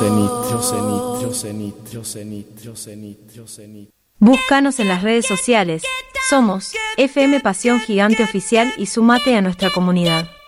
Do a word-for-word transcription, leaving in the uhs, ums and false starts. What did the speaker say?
Búscanos en las redes sociales. Somos F M Pasión Gigante Oficial y sumate a nuestra comunidad.